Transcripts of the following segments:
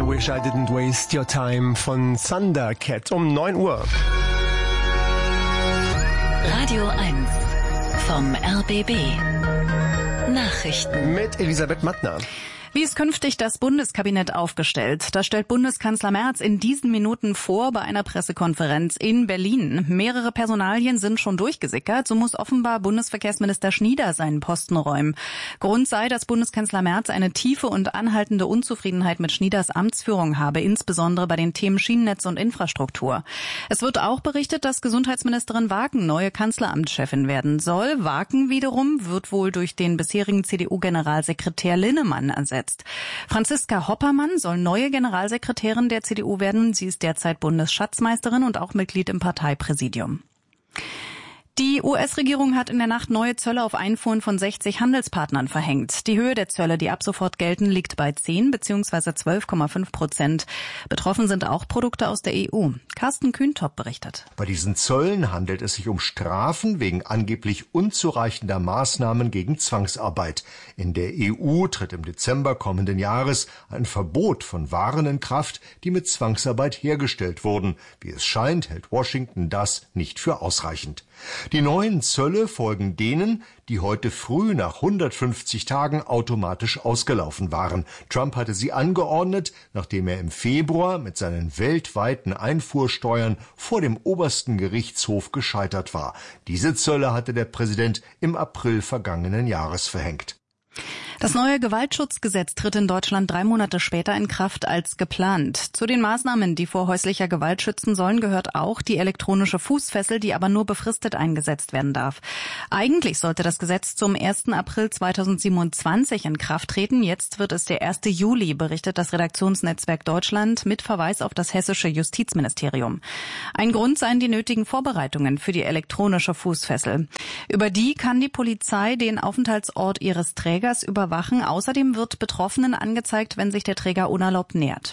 Wish I Didn't Waste Your Time von Thundercat um 9 Uhr. Radio 1 vom RBB. Nachrichten Mit Elisabeth Mattner. Wie ist künftig das Bundeskabinett aufgestellt? Das stellt Bundeskanzler Merz in diesen Minuten vor bei einer Pressekonferenz in Berlin. Mehrere Personalien sind schon durchgesickert. So muss offenbar Bundesverkehrsminister Schnieder seinen Posten räumen. Grund sei, dass Bundeskanzler Merz eine tiefe und anhaltende Unzufriedenheit mit Schnieders Amtsführung habe, insbesondere bei den Themen Schienennetz und Infrastruktur. Es wird auch berichtet, dass Gesundheitsministerin Waken neue Kanzleramtschefin werden soll. Waken wiederum wird wohl durch den bisherigen CDU-Generalsekretär Linnemann ersetzt. Franziska Hoppermann soll neue Generalsekretärin der CDU werden. Sie ist derzeit Bundesschatzmeisterin und auch Mitglied im Parteipräsidium. Die US-Regierung hat in der Nacht neue Zölle auf Einfuhren von 60 Handelspartnern verhängt. Die Höhe der Zölle, die ab sofort gelten, liegt bei 10 bzw. 12,5%. Betroffen sind auch Produkte aus der EU. Carsten Kühntop berichtet. Bei diesen Zöllen handelt es sich um Strafen wegen angeblich unzureichender Maßnahmen gegen Zwangsarbeit. In der EU tritt im Dezember kommenden Jahres ein Verbot von Waren in Kraft, die mit Zwangsarbeit hergestellt wurden. Wie es scheint, hält Washington das nicht für ausreichend. Die neuen Zölle folgen denen, die heute früh nach 150 Tagen automatisch ausgelaufen waren. Trump hatte sie angeordnet, nachdem er im Februar mit seinen weltweiten Einfuhrsteuern vor dem obersten Gerichtshof gescheitert war. Diese Zölle hatte der Präsident im April vergangenen Jahres verhängt. Das neue Gewaltschutzgesetz tritt in Deutschland 3 Monate später in Kraft als geplant. Zu den Maßnahmen, die vor häuslicher Gewalt schützen sollen, gehört auch die elektronische Fußfessel, die aber nur befristet eingesetzt werden darf. Eigentlich sollte das Gesetz zum 1. April 2027 in Kraft treten. Jetzt wird es der 1. Juli, berichtet das Redaktionsnetzwerk Deutschland mit Verweis auf das hessische Justizministerium. Ein Grund seien die nötigen Vorbereitungen für die elektronische Fußfessel. Über die kann die Polizei den Aufenthaltsort ihres Trägers überwachen. Außerdem wird Betroffenen angezeigt, wenn sich der Träger unerlaubt nähert.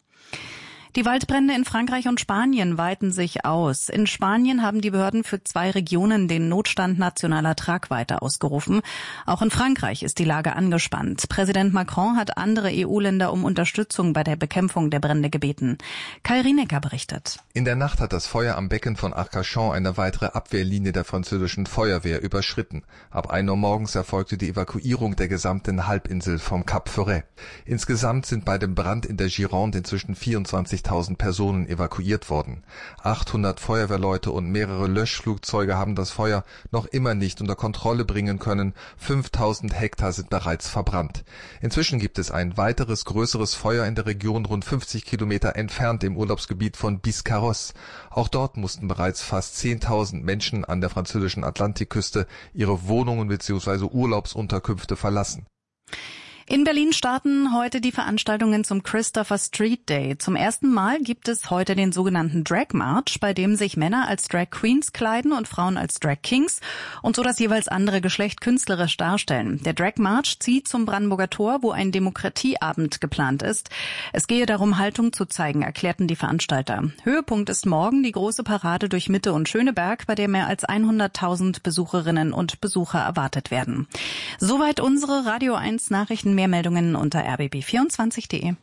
Die Waldbrände in Frankreich und Spanien weiten sich aus. In Spanien haben die Behörden für 2 Regionen den Notstand nationaler Tragweite ausgerufen. Auch in Frankreich ist die Lage angespannt. Präsident Macron hat andere EU-Länder um Unterstützung bei der Bekämpfung der Brände gebeten. Kai Rienecker berichtet. In der Nacht hat das Feuer am Becken von Arcachon eine weitere Abwehrlinie der französischen Feuerwehr überschritten. Ab 1 Uhr morgens erfolgte die Evakuierung der gesamten Halbinsel vom Cap Ferret. Insgesamt sind bei dem Brand in der Gironde inzwischen 24.000 Personen evakuiert worden. 800 Feuerwehrleute und mehrere Löschflugzeuge haben das Feuer noch immer nicht unter Kontrolle bringen können. 5000 Hektar sind bereits verbrannt. Inzwischen gibt es ein weiteres größeres Feuer in der Region rund 50 Kilometer entfernt im Urlaubsgebiet von Biscarrosse. Auch dort mussten bereits fast 10.000 Menschen an der französischen Atlantikküste ihre Wohnungen bzw. Urlaubsunterkünfte verlassen. In Berlin starten heute die Veranstaltungen zum Christopher Street Day. Zum ersten Mal gibt es heute den sogenannten Drag March, bei dem sich Männer als Drag Queens kleiden und Frauen als Drag Kings und so das jeweils andere Geschlecht künstlerisch darstellen. Der Drag March zieht zum Brandenburger Tor, wo ein Demokratieabend geplant ist. Es gehe darum, Haltung zu zeigen, erklärten die Veranstalter. Höhepunkt ist morgen die große Parade durch Mitte und Schöneberg, bei der mehr als 100.000 Besucherinnen und Besucher erwartet werden. Soweit unsere Radio 1 Nachrichten. Mehr Meldungen unter rbb24.de.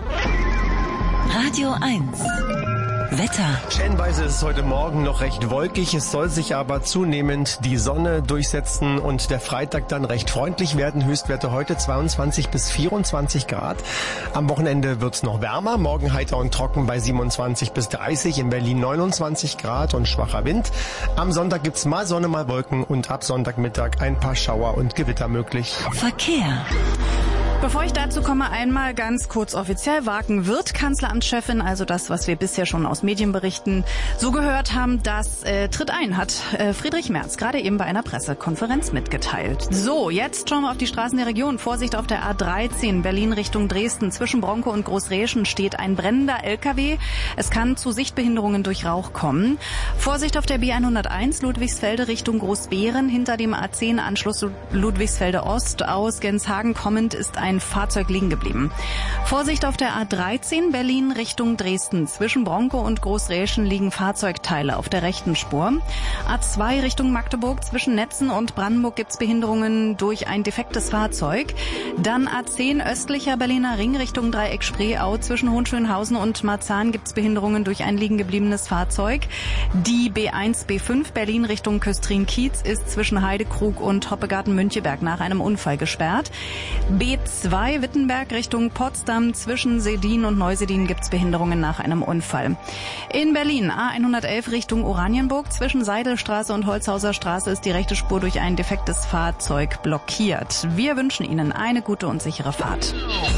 Radio 1 Wetter. Stellenweise ist es heute Morgen noch recht wolkig, es soll sich aber zunehmend die Sonne durchsetzen und der Freitag dann recht freundlich werden. Höchstwerte heute 22 bis 24 Grad. Am Wochenende wird's noch wärmer, morgen heiter und trocken bei 27 bis 30, in Berlin 29 Grad und schwacher Wind. Am Sonntag gibt's mal Sonne, mal Wolken und ab Sonntagmittag ein paar Schauer und Gewitter möglich. Verkehr. Bevor ich dazu komme, einmal ganz kurz offiziell. Waken wird Kanzleramtschefin, also das, was wir bisher schon aus Medienberichten so gehört haben, das tritt ein, hat Friedrich Merz gerade eben bei einer Pressekonferenz mitgeteilt. So, jetzt schauen wir auf die Straßen der Region. Vorsicht auf der A13 Berlin Richtung Dresden. Zwischen Bronco und Großräschen steht ein brennender LKW. Es kann zu Sichtbehinderungen durch Rauch kommen. Vorsicht auf der B101 Ludwigsfelde Richtung Großbeeren. Hinter dem A10 Anschluss Ludwigsfelde Ost aus Genshagen kommend ist ein ein Fahrzeug liegen geblieben. Vorsicht auf der A13 Berlin Richtung Dresden. Zwischen Bronkow und Großräschen liegen Fahrzeugteile auf der rechten Spur. A2 Richtung Magdeburg. Zwischen Netzen und Brandenburg gibt's Behinderungen durch ein defektes Fahrzeug. Dann A10 östlicher Berliner Ring Richtung Dreieck Spreeau. Zwischen Hohenschönhausen und Marzahn gibt's Behinderungen durch ein liegen gebliebenes Fahrzeug. Die B1, B5 Berlin Richtung Küstrin-Kiez ist zwischen Heidekrug und Hoppegarten-Müncheberg nach einem Unfall gesperrt. B2 Wittenberg Richtung Potsdam. Zwischen Sedin und Neusedin gibt's Behinderungen nach einem Unfall. In Berlin A111 Richtung Oranienburg. Zwischen Seidelstraße und Holzhauser Straße ist die rechte Spur durch ein defektes Fahrzeug blockiert. Wir wünschen Ihnen eine gute und sichere Fahrt.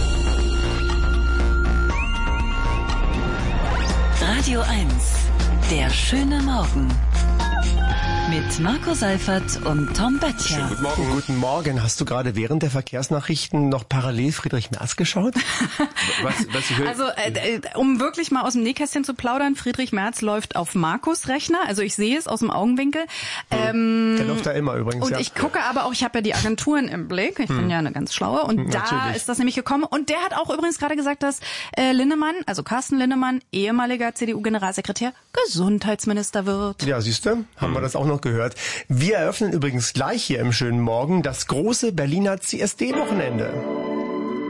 Radio 1, der schöne Morgen. Mit Marco Seifert und Tom Böttcher. Guten Morgen. Guten Morgen. Hast du gerade während der Verkehrsnachrichten noch parallel Friedrich Merz geschaut? Also, um wirklich mal aus dem Nähkästchen zu plaudern, Friedrich Merz läuft auf Markus' Rechner. Also ich sehe es aus dem Augenwinkel. Der läuft da immer übrigens. Und ich gucke aber auch, ich habe ja die Agenturen im Blick. Ich bin ja eine ganz schlaue. Und da ist das nämlich gekommen. Und der hat auch übrigens gerade gesagt, dass Linnemann, also Carsten Linnemann, ehemaliger CDU-Generalsekretär, Gesundheitsminister wird. Ja, siehst du, haben wir das auch noch gehört. Wir eröffnen übrigens gleich hier im schönen Morgen das große Berliner CSD-Wochenende.